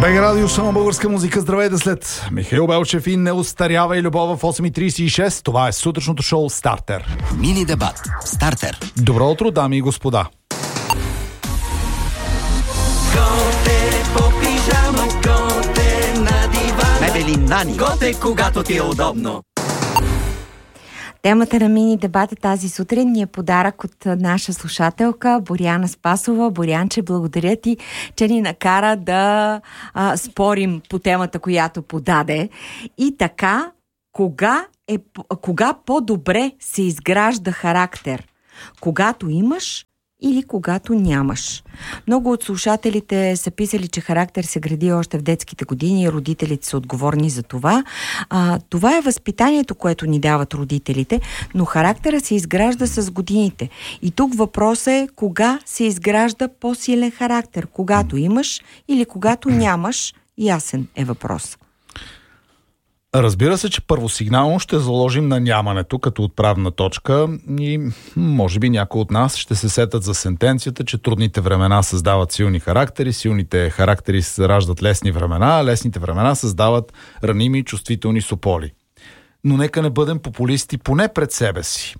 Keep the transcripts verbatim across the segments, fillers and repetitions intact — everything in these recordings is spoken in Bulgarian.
БГ Радио, само българска музика. Здравейте след Михаил Белчев и Не остарява и любов в осем и трийсет и шест. Това е сутрешното шоу Стартер. Мини дебат Стартер. Добро утро, дами и господа. Готе по пижама, готе на дивана. Мебели Нани. Готе, когато ти е удобно. Темата на мини дебата тази сутрин ни е подарък от наша слушателка Боряна Спасова. Борянче, благодаря ти, че ни накара да а, спорим по темата, която подаде. И така, кога, е, кога по-добре се изгражда характер? Когато имаш или когато нямаш? Много от слушателите са писали, че характер се гради още в детските години и родителите са отговорни за това. А, това е възпитанието, което ни дават родителите, но характера се изгражда с годините. И тук въпросът е кога се изгражда по-силен характер? Когато имаш или когато нямаш? Ясен е въпрос. Разбира се, че първосигнално ще заложим на нямането като отправна точка и може би някои от нас ще се сетят за сентенцията, че трудните времена създават силни характери, силните характери се раждат лесни времена, а лесните времена създават раними и чувствителни сополи. Но нека не бъдем популисти поне пред себе си.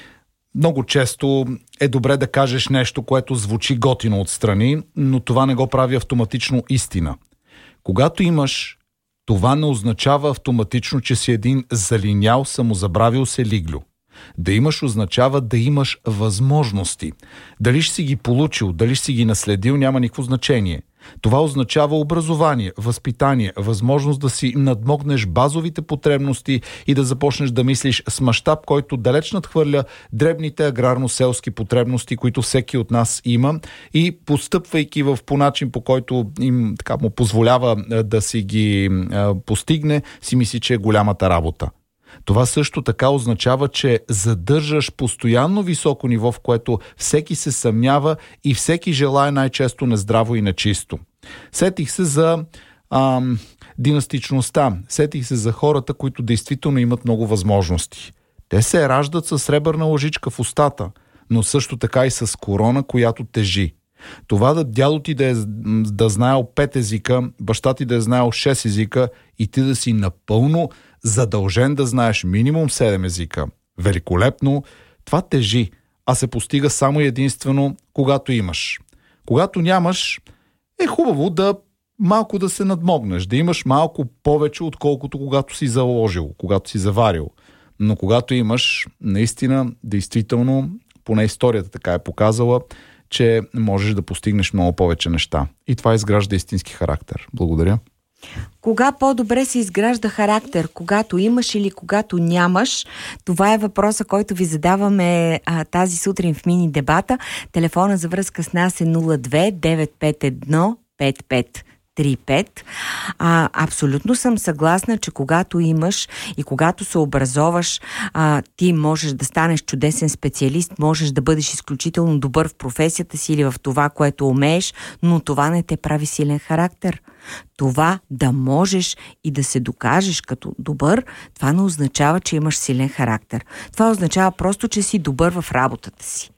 Много често е добре да кажеш нещо, което звучи готино отстрани, но това не го прави автоматично истина. Когато имаш, това не означава автоматично, че си един залинял, самозабравил се лиглю. Да имаш означава да имаш възможности. Дали ще си ги получил, дали ще си ги наследил, няма никакво значение. Това означава образование, възпитание, възможност да си надмогнеш базовите потребности и да започнеш да мислиш с мащаб, който далеч надхвърля дребните аграрно-селски потребности, които всеки от нас има, и постъпвайки в по начин, по който им така му позволява да си ги а, постигне, си мисли, че е голямата работа. Това също така означава, че задържаш постоянно високо ниво, в което всеки се съмнява и всеки желае най-често нездраво и нечисто. Сетих се за ам, династичността. Сетих се за хората, които действително имат много възможности. Те се раждат с сребърна лъжичка в устата, но също така и с корона, която тежи. Това да дядо ти да е да знаел пет езика, баща ти да е знаел шест езика и ти да си напълно задължен да знаеш минимум седем езика. Великолепно, това тежи, а се постига само и единствено когато имаш. Когато нямаш, е хубаво да малко да се надмогнеш, да имаш малко повече, отколкото когато си заложил, когато си заварил. Но когато имаш, наистина, действително, поне историята така е показала, че можеш да постигнеш много повече неща. И това изгражда истински характер. Благодаря. Кога по-добре се изгражда характер? Когато имаш или когато нямаш? Това е въпроса, който ви задаваме а, тази сутрин в мини дебата. Телефона за връзка с нас е нула две девет пет едно пет пет три пет. А, абсолютно съм съгласна, че когато имаш и когато се образоваш, а, ти можеш да станеш чудесен специалист, можеш да бъдеш изключително добър в професията си или в това, което умееш, но това не те прави силен характер. Това да можеш и да се докажеш като добър, това не означава, че имаш силен характер. Това означава просто, че си добър в работата си.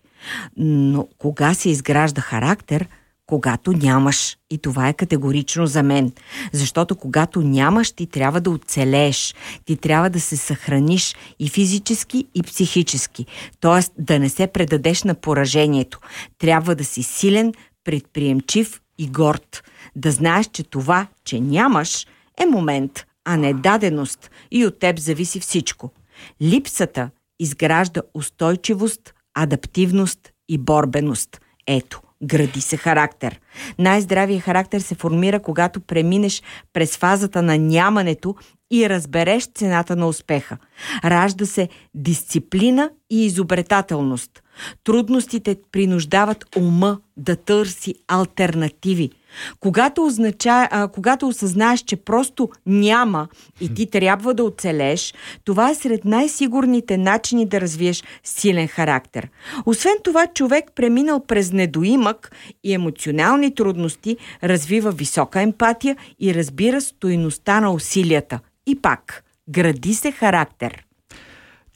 Но кога се изгражда характер? Когато нямаш. И това е категорично за мен. Защото когато нямаш, ти трябва да оцелееш. Ти трябва да се съхраниш и физически, и психически. Тоест да не се предадеш на поражението. Трябва да си силен, предприемчив и горд. Да знаеш, че това, че нямаш, е момент, а не даденост. И от теб зависи всичко. Липсата изгражда устойчивост, адаптивност и борбеност. Ето. Гради се характер. Най-здравият характер се формира, когато преминеш през фазата на нямането и разбереш цената на успеха. Ражда се дисциплина и изобретателност. Трудностите принуждават ума да търси алтернативи. Когато, означа, а, когато осъзнаеш, че просто няма и ти трябва да оцелееш, това е сред най-сигурните начини да развиеш силен характер. Освен това, човек преминал през недоимък и емоционални трудности развива висока емпатия и разбира стойността на усилията. И пак, гради се характер.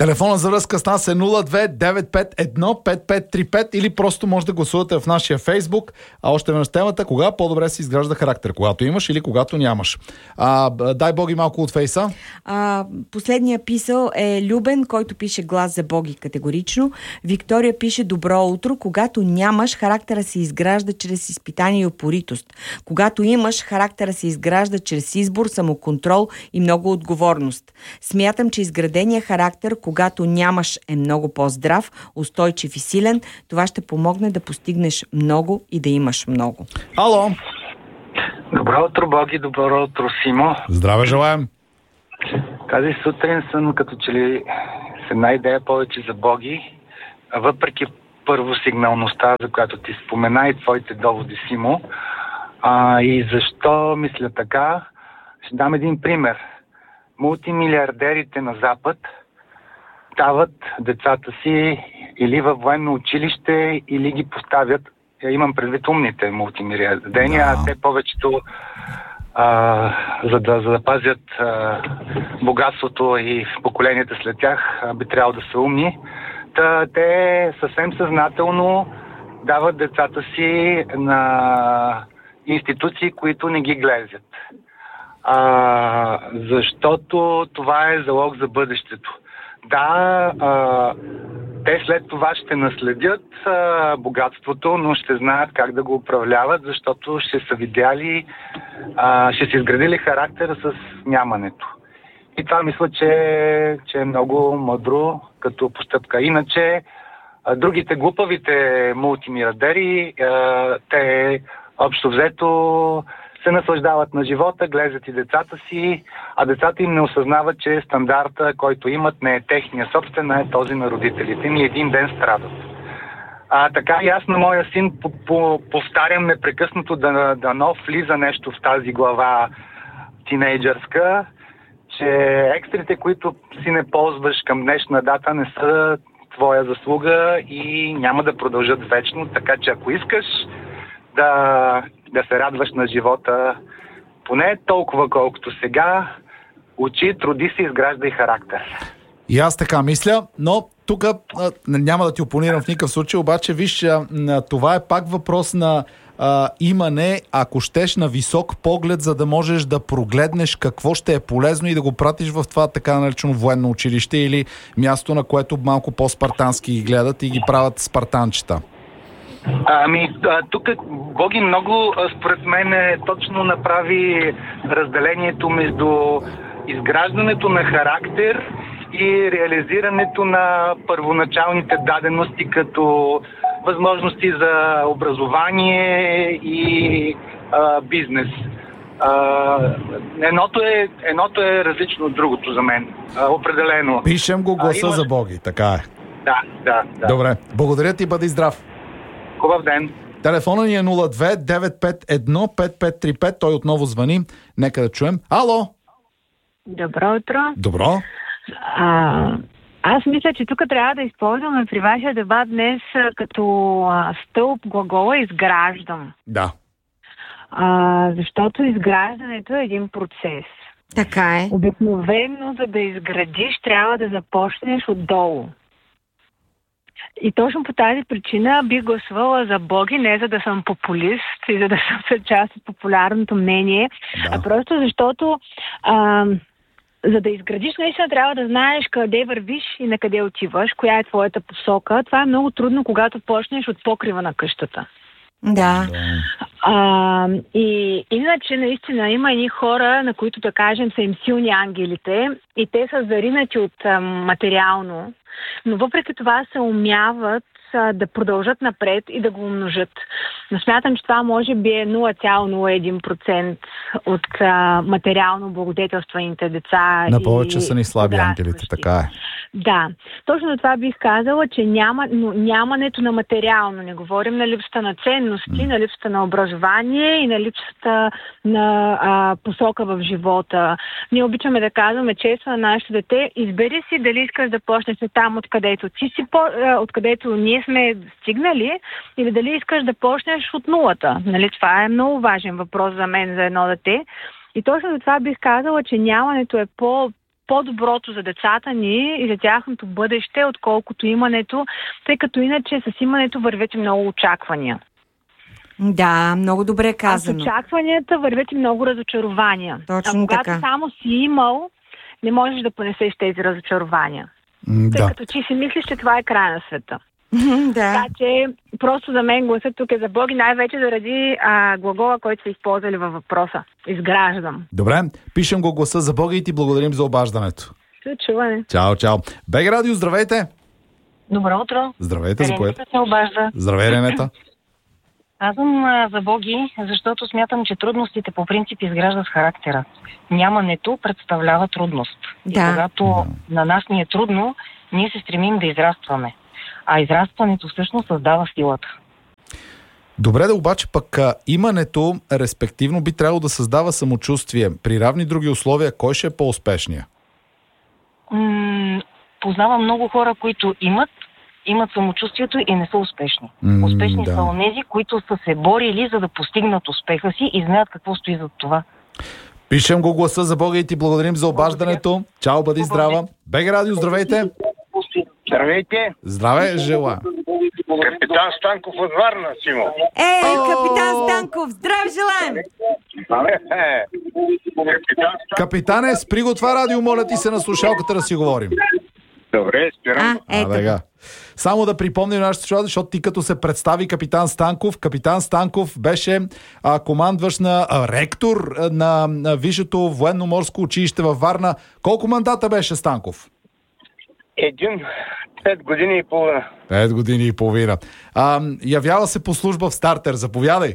Телефона за връзка с нас е нула две девет пет едно пет пет три пет или просто може да гласувате в нашия Фейсбук. А още веднъж темата: кога по-добре се изгражда характер? Когато имаш или когато нямаш? А, дай Боги малко от Фейса. А, последния писал е Любен, който пише глас за Боги категорично. Виктория пише добро утро. Когато нямаш, характера се изгражда чрез изпитание и упоритост. Когато имаш, характера се изгражда чрез избор, самоконтрол и много отговорност. Смятам, че изградения характер, когато нямаш, е много по-здрав, устойчив и силен. Това ще помогне да постигнеш много и да имаш много. Ало! Добро утро, Боги, добро утро, Симо. Здраве желаем! Тази сутрин съм като че ли с една идея повече за Боги, въпреки първосигналността, за която ти спомена, и твоите доводи, Симо. А, и защо мисля така? Ще дам един пример. Мултимилиардерите на Запад дават децата си или във военно училище, или ги поставят, имам предвид умните мултимилиардери, да. А те повечето, а, за да запазят а, богатството и поколенията след тях, а, би трябвало да са умни. Та, те съвсем съзнателно дават децата си на институции, които не ги глезят. А, защото това е залог за бъдещето. Да, а, те след това ще наследят а, богатството, но ще знаят как да го управляват, защото ще са видяли, а, ще си изградили характера с нямането. И това мисля, че, че е много мъдро като постъпка. Иначе, а, другите глупавите мултимилиардери, а, те общо взето се наслаждават на живота, гледат и децата си, а децата им не осъзнават, че стандарта, който имат, не е техния собствен, а е този на родителите им, и един ден страдат. А, така и аз на моя син по- по- повтарям непрекъснато да, да нов влиза нещо в тази глава тинейджърска, че екстрите, които си не ползваш към днешна дата, не са твоя заслуга и няма да продължат вечно, така че ако искаш да, да се радваш на живота поне толкова колкото сега, учи, труди се, изграждай характер. И аз така мисля, но тук няма да ти опонирам в никакъв случай, обаче виж, а, това е пак въпрос на а, имане, ако щеш, на висок поглед, за да можеш да прогледнеш какво ще е полезно и да го пратиш в това така наречено военно училище или място, на което малко по-спартански ги гледат и ги правят спартанчета. Ами, тук Боги много, според мен, точно направи разделението между изграждането на характер и реализирането на първоначалните дадености като възможности за образование и а, бизнес. А, едното, е, едното е различно от другото за мен. А, определено. Пишем го гласа а, имаш... за Боги, така е. Да, да, да. Добре, благодаря ти, бъди здрав. Хубав ден. Телефона ни е нула две девет пет едно пет пет три пет. Той отново звъни. Нека да чуем. Ало! Добро утро. Добро. А, аз мисля, че тук трябва да използваме при вашия дебат днес като а, стълб глагола изграждам. Да. А, защото изграждането е един процес. Така е. Обикновено, за да изградиш, трябва да започнеш отдолу. И точно по тази причина бих гласувала за Боги, не за да съм популист и за да съм част от популярното мнение, да. А просто защото а, за да изградиш, наистина трябва да знаеш къде вървиш и на къде отиваш, коя е твоята посока. Това е много трудно, когато почнеш от покрива на къщата. Да. А, и иначе наистина има едни хора, на които да кажем са им силни ангелите и те са заринати от а, материално, но въпреки това се умяват а, да продължат напред и да го умножат. Но смятам, че това може би е нула цяло нула едно процента от а, материално благодетелстваните деца. На повече са ни слаби ангелите, така е. Да, точно на това бих казала, че няма, но нямането на материално. Не говорим на липсата на ценности, mm. на липсата на образование и на липсата на а, посока в живота. Ние обичаме да казваме често на нашето дете, избери си дали искаш да почнеш там, откъдето ти си, откъдето ние сме стигнали, или дали искаш да почнеш от нулата. Нали? Това е много важен въпрос за мен, за едно дете. И точно за това бих казала, че нямането е по по-доброто за децата ни и за тяхното бъдеще, отколкото имането, тъй като иначе с имането вървят и много очаквания. Да, много добре казано. А с очакванията вървят и много разочарования. Точно а когато така. само си имал, не можеш да понесеш тези разочарования. М, Тъй да. като ти си мислиш, че това е края на света. Да. Така че просто за мен гласът тук е за Боги, най-вече заради а, глагола, който са използвали във въпроса. Изграждам. Добре, пишем го гласа за Бога и ти благодарим за обаждането. Ще чуване. Чао, чао. БГ Радио, здравейте! Добро утро. Здравейте, заповядайте. Ренета се обажда. Здравей, Ренета. Аз съм а, за Боги, защото смятам, че трудностите по принцип изграждат характера. Нямането представлява трудност. Да. И когато на нас ни е трудно, ние се стремим да израстваме. А израстването всъщност създава силата. Добре, да обаче пък а, имането, респективно, би трябвало да създава самочувствие. При равни други условия, кой ще е по-успешния? М- познавам много хора, които имат, имат самочувствието и не са успешни. М, Успешни да. са онези, които са се борили за да постигнат успеха си и знаят какво стои зад това. Пишем го гласа за Бога и ти благодарим за обаждането. Чао, бъди здрава. БГ Радио, здравейте. Здравейте! Здраве, жела. Капитан Станков от Варна, Симо. Е, капитан Станков, здрав желаем! Капитан Станков. Капитане, спри го това радио, моля ти се на слушалката да си говорим. Добре, спирам. А, ето. А, сега. Само да припомним нашите слушатели, защото ти като се представи капитан Станков, капитан Станков беше а, командващ на а, ректор а, на, на Висшето военно-морско училище във Варна. Колко мандата беше Станков? Един, пет години и половина. Пет години и половина. А, явява се по служба в Стартер. Заповядай.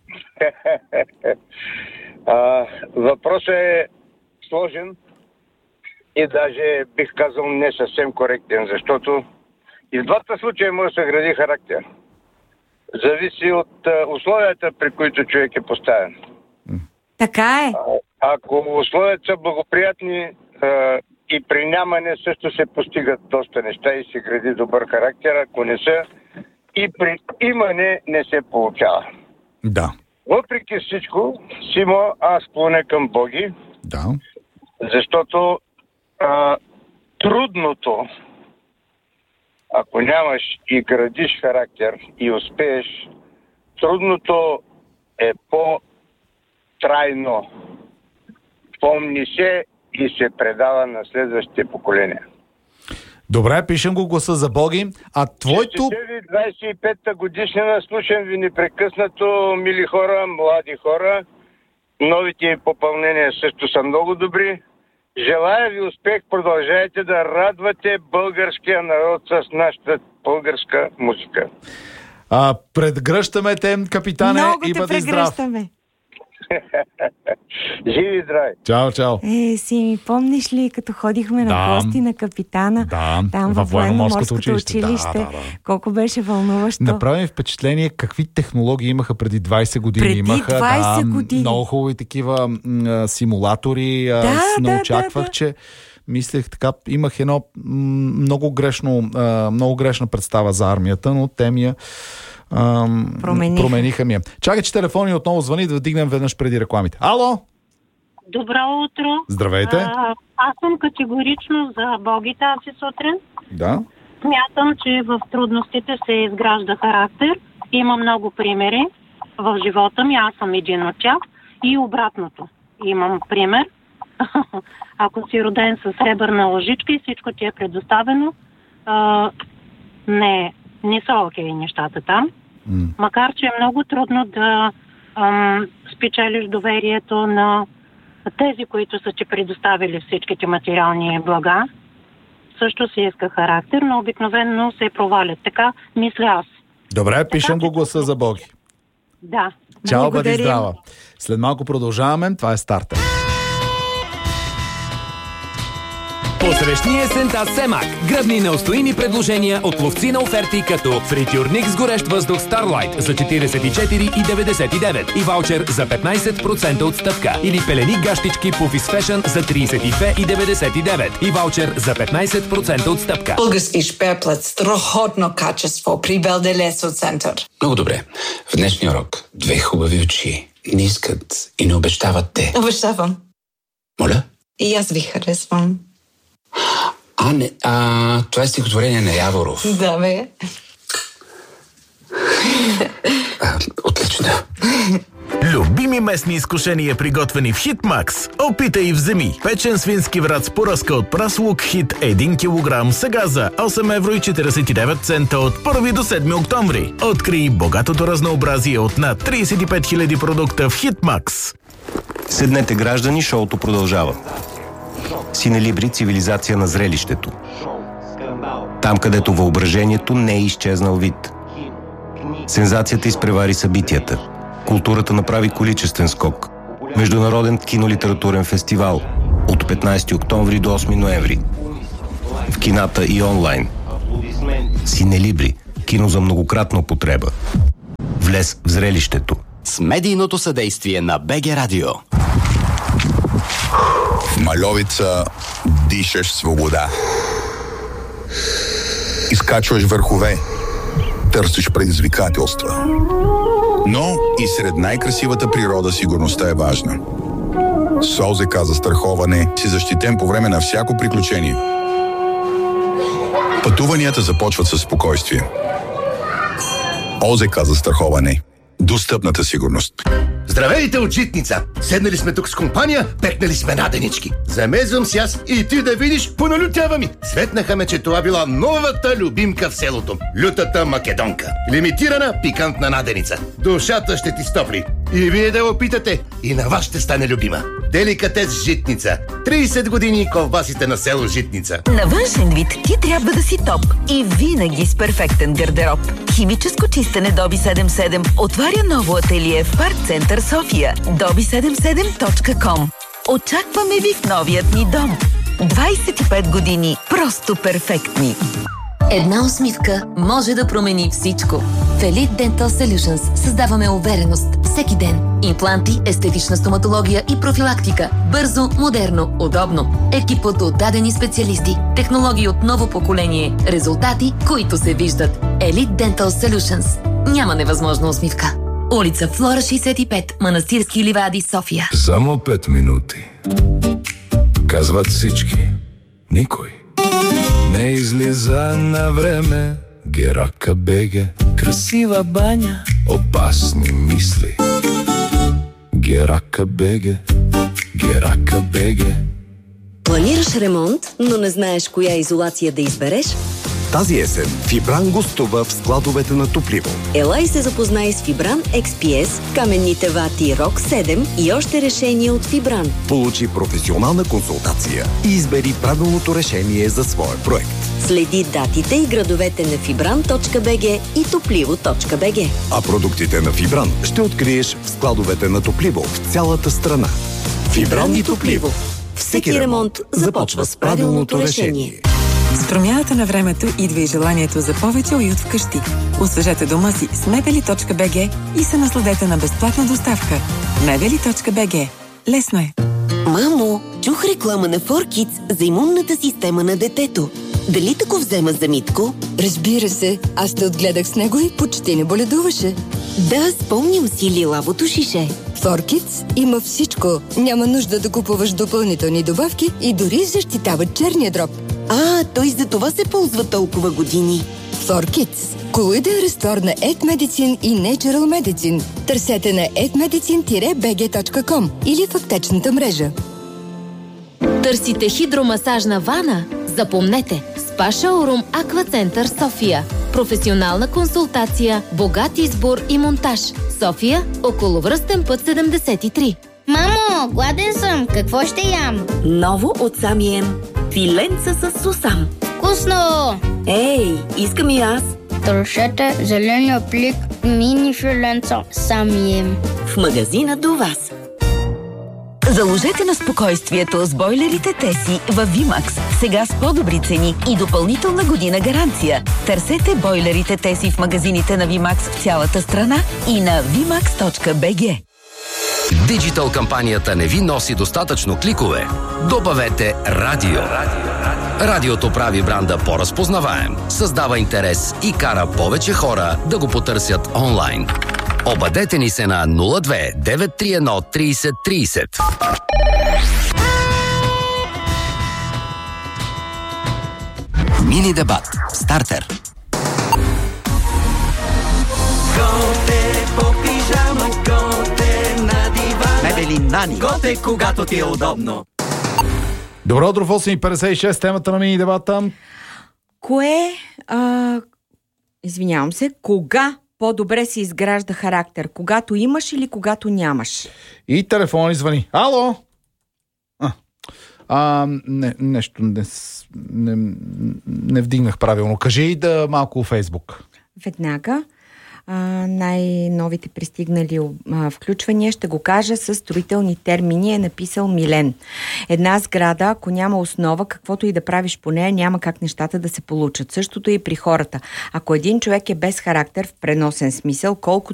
а, въпросът е сложен и даже бих казал не съвсем коректен, защото и в двата случая може да се гради характер. Зависи от а, условията, при които човек е поставен. Така е. Ако условията са благоприятни а, и при нямане също се постигат доста неща и се гради добър характер, ако не са и при имане не се получава. Да. Въпреки всичко, Симо, аз склоня към Боги, Да. защото а, трудното, ако нямаш и градиш характер и успееш, трудното е по-трайно. Помни се и се предава на следващите поколения. Добре, пишем го гласа за Боги. А твоето... Честите ви двадесет и пета годишнина, слушам ви непрекъснато, мили хора, млади хора. Новите попълнения също са много добри. Желая ви успех, продължайте да радвате българския народ с нашата българска музика. А, предгръщаме те, капитане, Много и те бъди здрав. прегръщаме. Живи и здрави! Чао, чао. Е, си ми помниш ли, като ходихме Да. на гости на капитана, Да, там във във военно-морското училище. училище, Да, да, да. колко беше вълнуващо. Направи ми впечатление какви технологии имаха преди двадесет години. Преди имаха, двадесет да, години. много хубави такива м, симулатори. А, Да, с- не да, очаквах, да, да. че мислех така, имах едно м, много грешно, а, много грешна представа за армията, но те ми я ам, Промениха. промениха ми я. Чакай, че телефони отново звъни, да вдигнем веднъж преди рекламите. Ало! Добро утро. Здравейте! А, аз съм категорично за Боги тази сутрин. Да? Смятам, че в трудностите се изгражда характер. Има много примери в живота ми. Аз съм един от тях. И обратното. Имам пример. Ако си роден с сребърна лъжичка и всичко ти е предоставено, а, не, не са окей нещата там. М. Макар, че е много трудно да ам, спечелиш доверието на тези, които са ти предоставили всичките материални блага. Също се иска характер, но обикновено се провалят. Така мисля аз. Добре, пишем го гласа за Боги. Да. Чао, бъди Благодарим. здрава. След малко продължаваме. Това е Стартер. Посрещни есента Семак. Гръбни неустоими предложения от ловци на оферти като фритюрник с горещ въздух Starlight за четиридесет и четири деветдесет и девет и ваучер за петнадесет процента отстъпка. Или пелени гащички Pufis Fashion за тридесет и две деветдесет и девет и ваучер за петнадесет процента отстъпка. Български шперплът, страхотно качество при Белделесо център. Много добре. В днешния урок две хубави очи не искат и не обещават те. Обещавам. Моля? И аз ви харесвам. А, не, а, това е стихотворение на Яворов. Да, бе. А, отлично. Любими местни изкушения, приготвени в Хитмакс. Опитай и вземи. Печен свински врат с поръзка от прас лук Хит един килограм, сега за осем евро и четиридесет и девет цента от първи до седми октомври. Открий богатото разнообразие от над тридесет и пет хиляди продукта в Хитмакс. Седнете, граждани, шоуто продължава. Синелибри, цивилизация на зрелището. Там, където въображението не е изчезнал вид. Сензацията изпревари събитията. Културата направи количествен скок. Международен кинолитературен фестивал от петнайсети октомври до осми ноември. В кината и онлайн. Синелибри. Кино за многократна употреба. Влез в зрелището. С медийното съдействие на БГ Радио. В Мальовица дишаш свобода. Изкачваш върхове. Търсиш предизвикателства. Но и сред най-красивата природа сигурността е важна. С ОЗК застраховане си защитен по време на всяко приключение. Пътуванията започват със спокойствие. ОЗК застраховане. Достъпната сигурност. Здравейте от Житница! Седнали сме тук с компания, пекнали сме наденички. Замезвам си аз и ти да видиш, поналютява ми. Светнаха ме, че това била новата любимка в селото. Лютата македонка. Лимитирана пикантна наденица. Душата ще ти стопли. И вие да опитате, и на вас ще стане любима. Деликатес Житница. трийсет години ковбасите на село Житница. На външен вид ти трябва да си топ и винаги с перфектен гардероб. Химическо чистене Доби седемдесет и седем отваря ново ателие в Парк Център София. доби седемдесет и седем точка ком. Очакваме ви в новият ни дом. двайсет и пет години просто перфектни. Една усмивка може да промени всичко. В Elite Dental Solutions създаваме увереност всеки ден. Импланти, естетична стоматология и профилактика. Бързо, модерно, удобно. Екип от отдадени специалисти. Технологии от ново поколение. Резултати, които се виждат. Elite Dental Solutions. Няма невъзможна усмивка. Улица Флора шейсет и пет, Манастирски ливади, София. Само пет минути. Казват всички. Никой не излиза на време. Герака беге. Красива баня. Опасни мисли. Герака беге. Герака беге. Планираш ремонт, но не знаеш коя изолация да избереш? Тази есен Фибран гостува в складовете на Топливо. Ела и се запознай с Фибран Екс Пи Ес, каменните вати Рок седем и още решения от Фибран. Получи професионална консултация и избери правилното решение за своя проект. Следи датите и градовете на фибран точка би джи и топливо точка би джи. А продуктите на Фибран ще откриеш в складовете на Топливо в цялата страна. Фибран и Топливо. Всеки ремонт започва с правилното решение. С промяната на времето идва и желанието за повече уют вкъщи. Освежете дома си с мебели точка би джи и се насладете на безплатна доставка. мебели точка би джи. Лесно е. Мамо, чух реклама на фор Kids за имунната система на детето. Дали тако взема за Митко? Разбира се, аз те отгледах с него и почти не боледуваше. Да, спомням си лилавото шише. фор Kids има всичко. Няма нужда да купуваш допълнителни добавки и дори защитават черния дроб. А, той за това се ползва толкова години. фор Kids. Колоиден разтвор на Ed Medicine и Natural Medicine. Търсете на ед медицин би джи точка ком или в аптечната мрежа. Търсите хидромасажна вана? Запомнете! Спа Шоурум Аква Център София. Професионална консултация, богат избор и монтаж. София, околовръстен път седемдесет и три. Мамо, гладен съм. Какво ще ям? Ново от Самием. Филенца с сусам. Вкусно! Ей, искам и аз. Търсете зеления плик мини филенца Самием. В магазина до вас. Заложете на спокойствието с бойлерите Теси във Вимакс. Сега с по-добри цени и допълнителна година гаранция. Търсете бойлерите Теси в магазините на Вимакс в цялата страна и на вимакс точка би джи. Диджитал кампанията не ви носи достатъчно кликове. Добавете радио. Радиото прави бранда по-разпознаваем, създава интерес и кара повече хора да го потърсят онлайн. Обадете ни се на нула две девет три едно трийсет трийсет. Мини дебат. Стартер. Готе по пижама, готе на дивана. Мебели Нани. Готе, когато ти е удобно. Добро утро в осем и петдесет и шест, темата на мини дебата. Кое, а, извинявам се, кога по-добре се изгражда характер? Когато имаш или когато нямаш? И телефон ни звъни. Ало! А, а не, нещо не, не, не вдигнах правилно. Кажи и да малко в Фейсбук. Веднага. А, най-новите пристигнали а, включвания, ще го кажа с строителни термини, е написал Милен. Една сграда, ако няма основа, каквото и да правиш по нея, няма как нещата да се получат. Същото и при хората. Ако един човек е без характер в преносен смисъл, колко